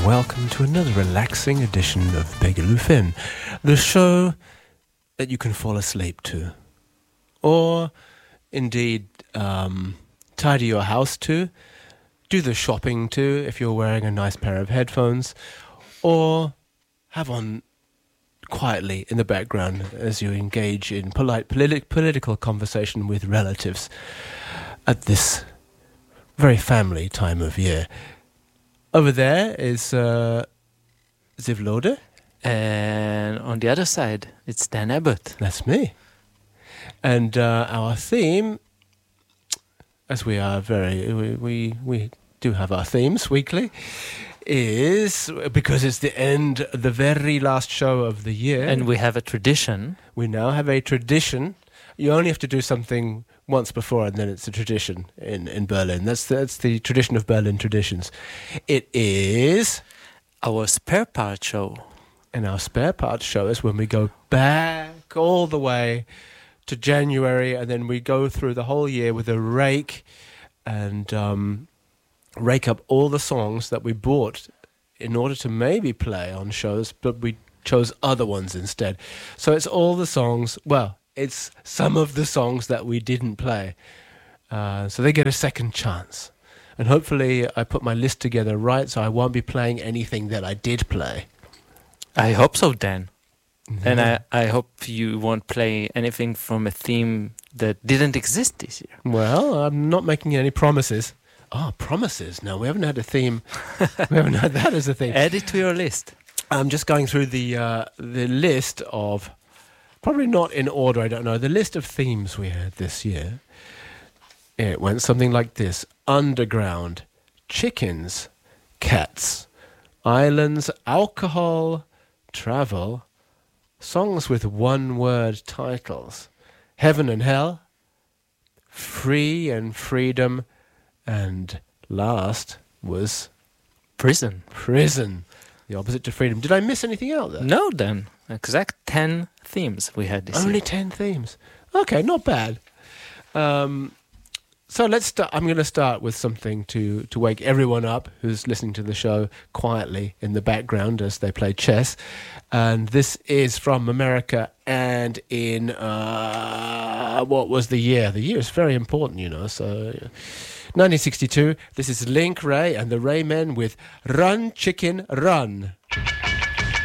welcome to another relaxing edition of Begaloo Finn, the show that you can fall asleep to, or indeed tidy your house to, do the shopping to if you're wearing a nice pair of headphones, or have on quietly in the background as you engage in polite political conversation with relatives at this very family time of year. Over there is Zivlode. And on the other side, it's Dan Abbott. That's me. And our theme, as we are we do have our themes weekly, is, because it's the very last show of the year. And we have a tradition. We now have a tradition. You only have to do something once before, and then it's a tradition in Berlin. That's the tradition of Berlin traditions. It is our spare part show. And our spare part show is when we go back all the way to January, and then we go through the whole year with a rake and rake up all the songs that we bought in order to maybe play on shows, but we chose other ones instead. So it's all the songs, well, it's some of the songs that we didn't play. So they get a second chance. And hopefully I put my list together right, so I won't be playing anything that I did play. I hope so, Dan. Mm-hmm. And I hope you won't play anything from a theme that didn't exist this year. Well, I'm not making any promises. Promises. No, we haven't had a theme. We haven't had that as a theme. Add it to your list. I'm just going through the list of, probably not in order, I don't know, the list of themes we had this year. It went something like this: underground, chickens, cats, islands, alcohol, travel, songs with one-word titles, heaven and hell, free and freedom, and last was prison. Prison, the opposite to freedom. Did I miss anything out there? No, Dan. Exact 10 themes we had this year. Only 10 themes. Okay, not bad. So let's start. I'm going to start with something to wake everyone up who's listening to the show quietly in the background as they play chess. And this is from America, and in what was the year? The year is very important, you know. So 1962. This is Link Ray and the Ray Men with "Run Chicken Run."